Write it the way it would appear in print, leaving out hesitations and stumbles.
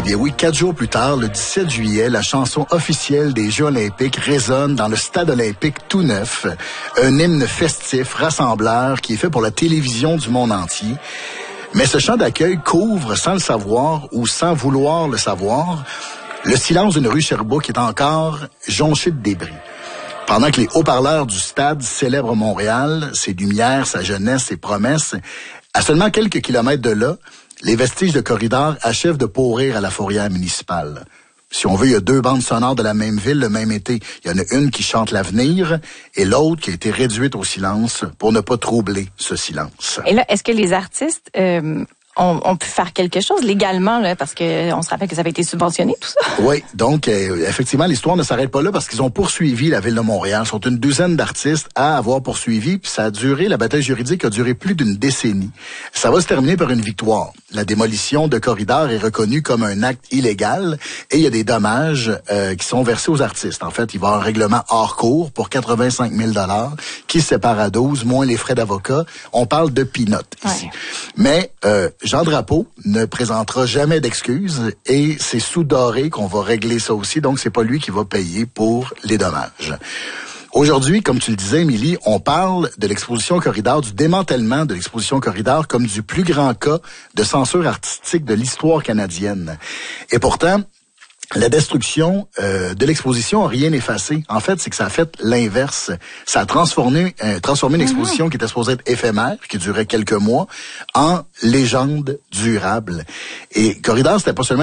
bien oui, 4 jours plus tard, le 17 juillet, la chanson officielle des Jeux olympiques résonne dans le stade olympique tout neuf. Un hymne festif, rassembleur, qui est fait pour la télévision du monde entier. Mais ce chant d'accueil couvre, sans le savoir ou sans vouloir le savoir, le silence d'une rue Sherbrooke qui est encore jonchée de débris. Pendant que les haut-parleurs du stade célèbrent Montréal, ses lumières, sa jeunesse, ses promesses, à seulement quelques kilomètres de là, les vestiges de corridors achèvent de pourrir à la fourrière municipale. Si on veut, il y a 2 bandes sonores de la même ville le même été. Il y en a une qui chante l'avenir et l'autre qui a été réduite au silence pour ne pas troubler ce silence. Et là, est-ce que les artistes ont pu faire quelque chose légalement, là, parce que on se rappelle que ça avait été subventionné, tout ça? Oui, donc effectivement, l'histoire ne s'arrête pas là parce qu'ils ont poursuivi la Ville de Montréal. Ils sont une douzaine d'artistes à avoir poursuivi, puis ça a duré, la bataille juridique a duré plus d'une décennie. Ça va se terminer par une victoire. La démolition de corridors est reconnue comme un acte illégal et il y a des dommages qui sont versés aux artistes. En fait, il va y avoir un règlement hors cours pour 85 000 $ qui se sépare à 12, moins les frais d'avocat. On parle de peanuts ici. Mais Jean Drapeau ne présentera jamais d'excuses et c'est sous Doré qu'on va régler ça aussi, donc c'est pas lui qui va payer pour les dommages. Aujourd'hui, comme tu le disais, Émilie, on parle de l'exposition Corridor, du démantèlement de l'exposition Corridor comme du plus grand cas de censure artistique de l'histoire canadienne. Et pourtant, la destruction de l'exposition n'a rien effacé. En fait, c'est que ça a fait l'inverse. Ça a transformé une exposition qui était supposée être éphémère, qui durait quelques mois, en légende durable. Et Corridor, c'était pas seulement